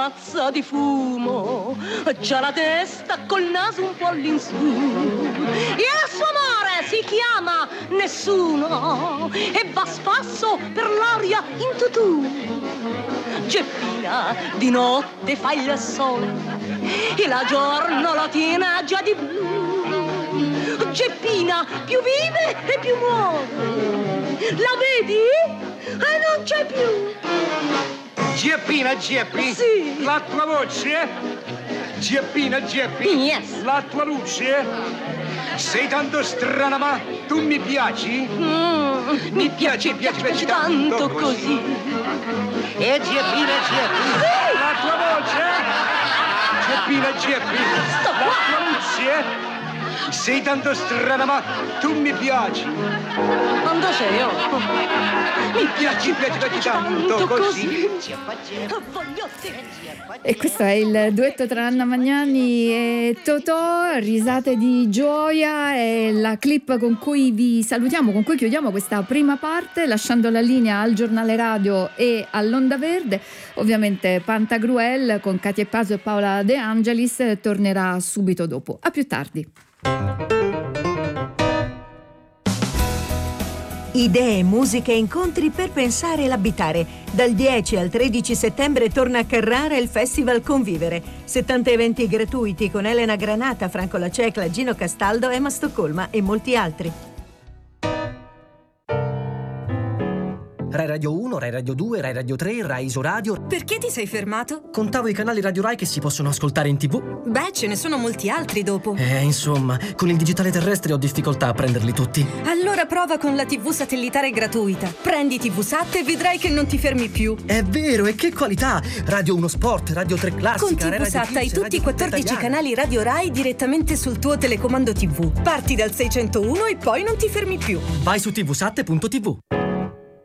Pazza di fumo, c'ha la testa col naso un po' all'insù. E il suo amore si chiama Nessuno e va a spasso per l'aria in tutù. Geppina di notte fa il sole e la giorno la tiene già di blu. Geppina più vive e più muore. La vedi? E non c'è più. Geppina, Geppi? Sì. La tua voce? Geppina, Geppi? Yes. La tua luce? Sei tanto strana, ma tu mi piaci? Mi piace tanto così. E Geppina, Geppi? Sì. La tua voce? Geppina, Geppi? Sto La qua. tua luce? Sei tanto strana, ma tu mi piaci? Quando sei io? Mi piace tanto così. Voglio te. E questo è il duetto tra Anna Magnani e Totò, risate di gioia, è la clip con cui vi salutiamo, con cui chiudiamo questa prima parte, lasciando la linea al giornale radio e all'Onda Verde. Ovviamente Pantagruel con Katia Paso e Paola De Angelis tornerà subito dopo. A più tardi. Idee, musiche e incontri per pensare e l'abitare. Dal 10 al 13 settembre torna a Carrara il Festival Convivere. 70 eventi gratuiti con Elena Granata, Franco Lacecla, Gino Castaldo, Emma Stoccolma e molti altri. Rai Radio 1, Rai Radio 2, Rai Radio 3, Rai Isoradio. Perché ti sei fermato? Contavo i canali Radio Rai che si possono ascoltare in TV. Beh, ce ne sono molti altri dopo. Insomma, con il digitale terrestre ho difficoltà a prenderli tutti. Allora prova con la TV satellitare gratuita. Prendi TV Sat e vedrai che non ti fermi più. È vero, e che qualità! Radio 1 Sport, Radio 3 Classica, Con TV Radio Sat Kids, hai tutti i Radio 14 Italiana. canali Radio Rai direttamente sul tuo telecomando TV. Parti dal 601 e poi non ti fermi più. Vai su tvsat.tv.